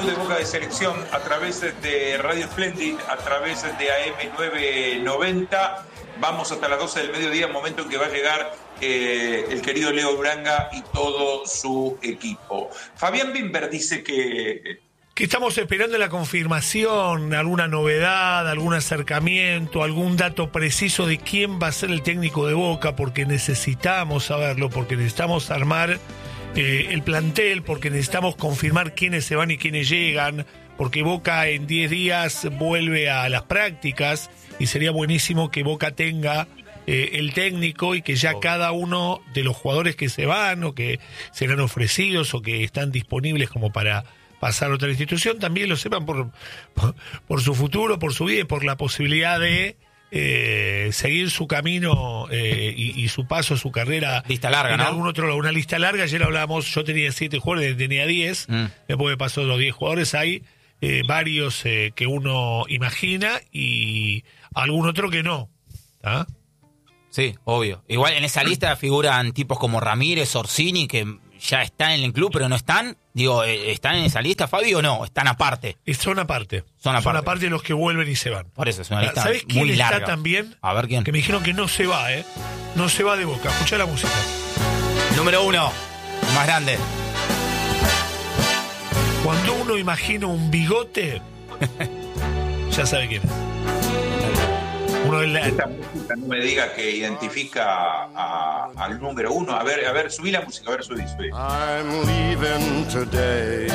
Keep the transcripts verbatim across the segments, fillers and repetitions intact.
show de Boca de Selección a través de Radio Splendid, a través de A M nueve noventa. Vamos hasta las doce del mediodía, momento en que va a llegar eh, el querido Leo Uranga y todo su equipo. Fabián Bimber dice que... Que estamos esperando la confirmación, alguna novedad, algún acercamiento, algún dato preciso de quién va a ser el técnico de Boca, porque necesitamos saberlo, porque necesitamos armar eh, el plantel, porque necesitamos confirmar quiénes se van y quiénes llegan, porque Boca en diez días vuelve a las prácticas y sería buenísimo que Boca tenga eh, el técnico y que ya cada uno de los jugadores que se van o que serán ofrecidos o que están disponibles como para pasar a otra institución, también lo sepan por, por, por su futuro, por su vida y por la posibilidad de eh, seguir su camino eh, y, y su paso, su carrera. Lista larga, en ¿no? algún otro lado, una lista larga. Ayer hablábamos, yo tenía siete jugadores, tenía diez, mm. después me pasó los diez jugadores, hay eh, varios eh, que uno imagina y algún otro que no. ¿Ah? Sí, obvio. Igual en esa lista figuran tipos como Ramírez, Orsini, que ya están en el club, pero no están. Digo, ¿están en esa lista, Fabio, o no? ¿Están aparte? Son aparte. Son aparte. Son aparte de los que vuelven y se van. Por eso, es una lista ¿Sabés quién muy está larga también? A ver quién. Que me dijeron que no se va, ¿eh? No se va de Boca. Escuchá la música. Número uno, más grande. Cuando uno imagina un bigote, ya sabe quién es. Uno de la... Esta música no me diga que identifica a, al número uno. A ver, a ver, subí la música, a ver, subí, subí. I'm leaving today.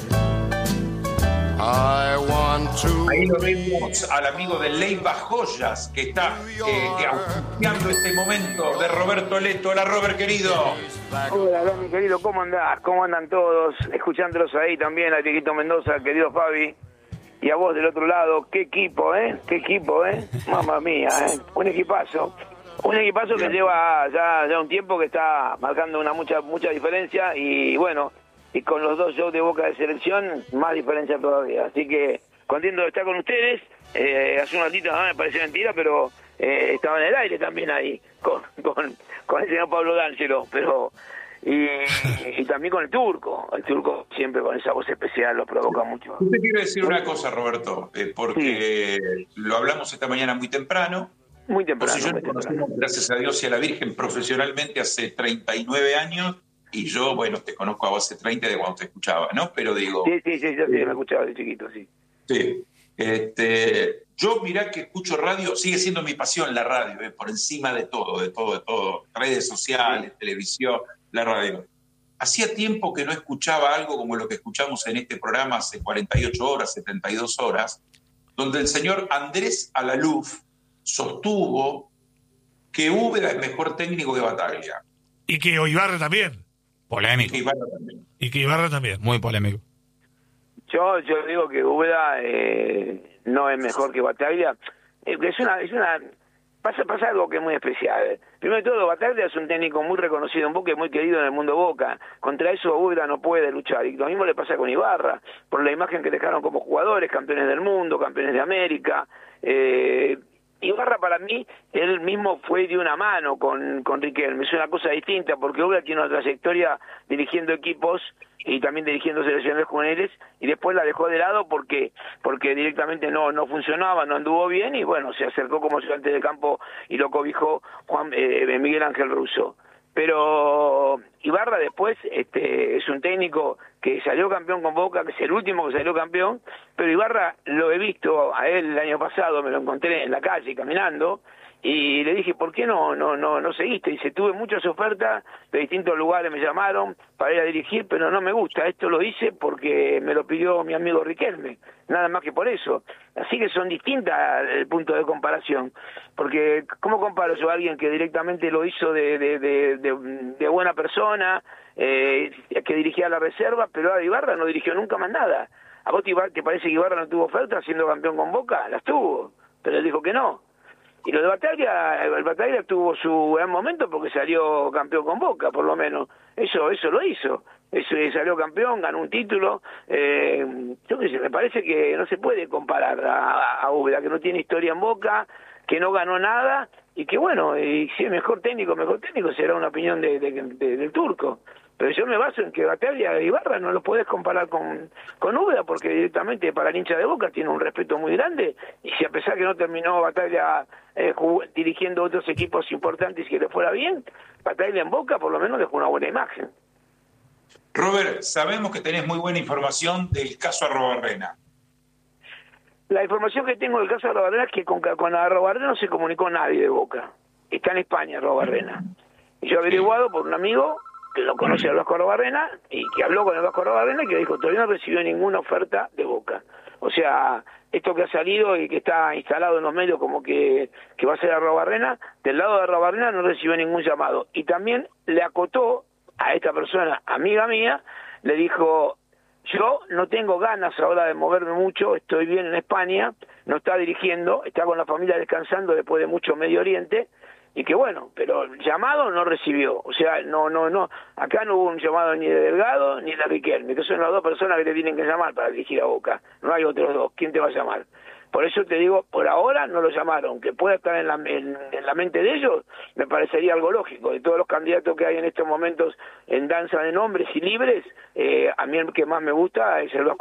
I want to... Ahí lo vemos al amigo de Leiva Joyas, que está eh, auspiciando este momento de Roberto Leto. Hola, Robert, querido. Hola, mi querido, ¿cómo andás? ¿Cómo andan todos? Escuchándolos ahí también, a Tiquito Mendoza, querido Fabi. Y a vos del otro lado, qué equipo, ¿eh? Qué equipo, ¿eh? Mamma mía, ¿eh? Un equipazo. Un equipazo que lleva ya, ya un tiempo que está marcando una mucha mucha diferencia y bueno, y con los dos shows de Boca de Selección, más diferencia todavía. Así que contento de estar con ustedes. Eh, hace un ratito, no me parece mentira, pero eh, estaba en el aire también ahí, con, con, con el señor Pablo D'Angelo, pero... Y, y también con el turco, el turco siempre con esa voz especial lo provoca mucho. Yo te quiero decir una cosa, Roberto, eh, porque sí. Lo hablamos esta mañana muy temprano. Muy temprano. Pues yo nos conocemos, gracias a Dios y a la Virgen, profesionalmente hace treinta y nueve años, y yo, bueno, te conozco a vos hace treinta de cuando te escuchaba, ¿no? Pero digo... Sí, sí, sí, yo sí, me escuchaba de chiquito, sí. Sí. Este, yo, mirá que escucho radio, sigue siendo mi pasión la radio, eh, por encima de todo, de todo, de todo. Redes sociales, sí. Televisión... La radio. Hacía tiempo que no escuchaba algo como lo que escuchamos en este programa hace cuarenta y ocho horas, setenta y dos horas, donde el señor Andrés Alaluf sostuvo que Úbeda es mejor técnico que Bataglia. Y que Ibarra también. Polémico. Y que Ibarra también. Y que Ibarra también. Muy polémico. Yo, yo digo que Úbeda eh, no es mejor que Bataglia. Eh, es una... Es una Pasa, pasa algo que es muy especial. Primero de todo, Bataglia es un técnico muy reconocido en Boca y muy querido en el mundo Boca. Contra eso Úbeda no puede luchar. Y lo mismo le pasa con Ibarra, por la imagen que dejaron como jugadores, campeones del mundo, campeones de América. Eh, Ibarra para mí, él mismo fue de una mano con, con Riquelme. Es una cosa distinta porque Úbeda tiene una trayectoria dirigiendo equipos y también dirigiendo selecciones juveniles y después la dejó de lado porque porque directamente no no funcionaba, no anduvo bien y bueno, se acercó como ayudante de campo y lo cobijó Juan eh, Miguel Ángel Russo. Pero Ibarra después este es un técnico que salió campeón con Boca, que es el último que salió campeón, pero Ibarra lo he visto a él el año pasado, me lo encontré en la calle caminando y le dije, ¿por qué no no no no seguiste? Y dice, tuve muchas ofertas de distintos lugares, me llamaron para ir a dirigir, pero no me gusta. Esto lo hice porque me lo pidió mi amigo Riquelme, nada más que por eso. Así que son distintas el punto de comparación, porque ¿cómo comparo yo a alguien que directamente lo hizo de de de, de, de buena persona, eh, que dirigía la reserva, pero a Ibarra no dirigió nunca más nada? ¿A vos te parece que Ibarra no tuvo oferta siendo campeón con Boca? Las tuvo, pero él dijo que no. Y lo de Bataglia, el Bataglia tuvo su gran momento porque salió campeón con Boca, por lo menos. Eso eso lo hizo. Eso, salió campeón, ganó un título. Eh, yo qué sé, me parece que no se puede comparar a, a Úbeda, que no tiene historia en Boca, que no ganó nada, y que bueno, y si es mejor técnico, mejor técnico será una opinión de, de, de, del turco. Pero yo me baso en que Bataglia y Ibarra no lo podés comparar con, con Úbeda, porque directamente para el hincha de Boca tiene un respeto muy grande, y si a pesar que no terminó Bataglia eh, jugó, dirigiendo otros equipos importantes y que le fuera bien, Bataglia en Boca por lo menos dejó una buena imagen. Robert, sabemos que tenés muy buena información del caso Arrobarrena. La información que tengo del caso de Arrobarrena es que con, con Arrobarrena no se comunicó nadie de Boca. Está en España Arrobarrena. Y yo he averiguado por un amigo que lo conoce al Vasco Arrobarrena y que habló con el Vasco Arrobarrena y que dijo todavía no recibió ninguna oferta de Boca. O sea, esto que ha salido y que está instalado en los medios como que, que va a ser Arrobarrena, del lado de Arrobarrena no recibió ningún llamado. Y también le acotó a esta persona, amiga mía, le dijo: yo no tengo ganas ahora de moverme mucho, estoy bien en España, no está dirigiendo, está con la familia descansando después de mucho Medio Oriente, y que bueno, pero llamado no recibió, o sea, no, no, no, acá no hubo un llamado ni de Delgado ni de Riquelme, que son las dos personas que te tienen que llamar para dirigir a Boca, no hay otros dos, ¿quién te va a llamar? Por eso te digo, por ahora no lo llamaron, que pueda estar en la, en, en la mente de ellos, me parecería algo lógico. De todos los candidatos que hay en estos momentos en danza de nombres y libres, eh, a mí el que más me gusta es el Vasco